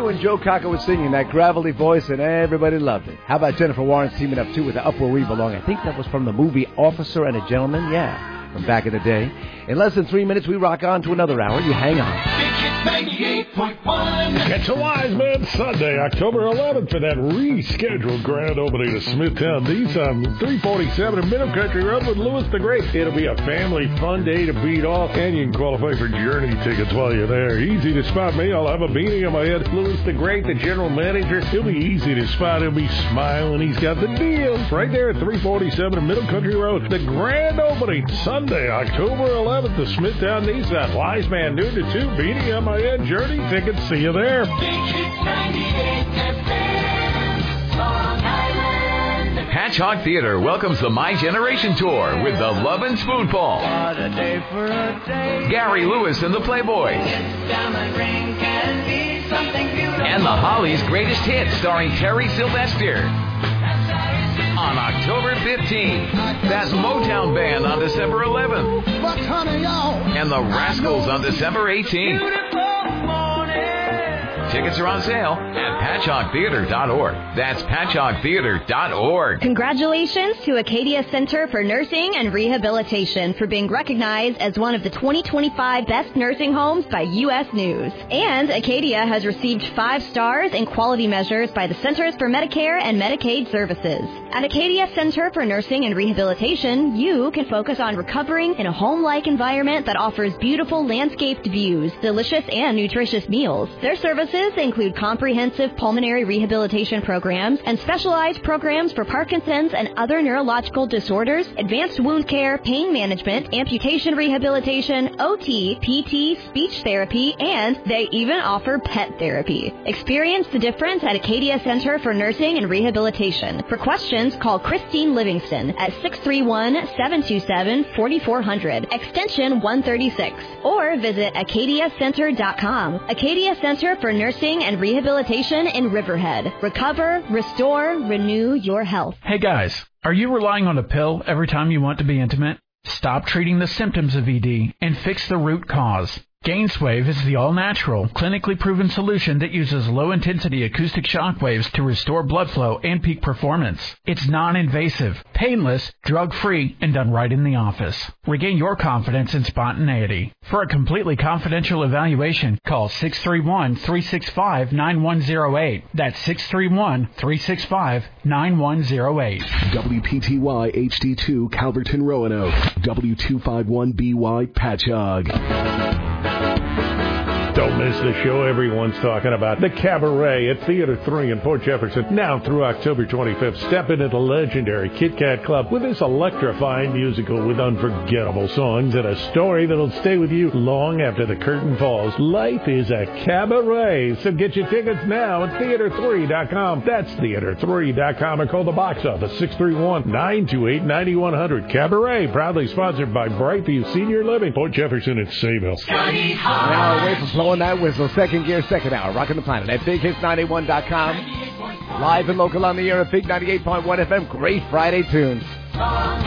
when Joe Cocker was singing that gravelly voice, and everybody loved it. How about Jennifer Warren's teaming up, too, with the Up Where We Belong? I think that was from the movie Officer and a Gentleman. Yeah, from back in the day. In less than 3 minutes, we rock on to another hour. You hang on. Catch a Wise Man Sunday, October 11th for that rescheduled grand opening of Smithtown Nissan, 347 in Middle Country Road with Louis the Great. It'll be a family fun day to beat off, and you can qualify for Journey tickets while you're there. Easy to spot me. I'll have a beanie on my head. Louis the Great, the general manager. He'll be easy to spot. He'll be smiling. He's got the deals right there at 347 in Middle Country Road. The grand opening Sunday, October 11th, the Smithtown Nissan. Wise Man, noon to 2, beanie on my head. Journey tickets. See you there. Patchogue Theater welcomes the My Generation Tour with the Love and Spoonful. Gary Lewis and the Playboys. And the Hollies' Greatest Hits starring Terry Sylvester. On October 15th, that Motown Band on December 11th. And the Rascals on December 18th. Tickets are on sale at patchoguetheater.org. That's patchoguetheater.org. Congratulations to Acadia Center for Nursing and Rehabilitation for being recognized as one of the 2025 Best Nursing Homes by U.S. News. And Acadia has received 5 stars in quality measures by the Centers for Medicare and Medicaid Services. At Acadia Center for Nursing and Rehabilitation, you can focus on recovering in a home-like environment that offers beautiful landscaped views, delicious and nutritious meals. Their services include comprehensive pulmonary rehabilitation programs and specialized programs for Parkinson's and other neurological disorders, advanced wound care, pain management, amputation rehabilitation, OT, PT, speech therapy, and they even offer pet therapy. Experience the difference at Acadia Center for Nursing and Rehabilitation. For questions, call Christine Livingston at 631-727-4400, extension 136, or visit acadiacenter.com. Acadia Center for Nursing and Rehabilitation in Riverhead. Recover, restore, renew your health. Hey guys, are you relying on a pill every time you want to be intimate? Stop treating the symptoms of ED and fix the root cause. Gainswave is the all-natural, clinically proven solution that uses low-intensity acoustic shock waves to restore blood flow and peak performance. It's non-invasive, painless, drug-free, and done right in the office. Regain your confidence and spontaneity. For a completely confidential evaluation, call 631-365-9108. That's 631-365-9108. WPTY HD2 Calverton Roanoke. W251BY Patchogue. Don't miss the show everyone's talking about. The Cabaret at Theater 3 in Port Jefferson. Now through October 25th. Step into the legendary Kit Kat Club with this electrifying musical with unforgettable songs and a story that'll stay with you long after the curtain falls. Life is a cabaret. So get your tickets now at Theater3.com. That's Theater3.com or call the box office 631-928-9100. Cabaret, proudly sponsored by Brightview Senior Living, Port Jefferson and Sayville. An hour away from blowing that whistle. Second gear, second hour. Rocking the planet at BigHits981.com. Live and local on the air at Big 98.1 FM. Great Friday tunes.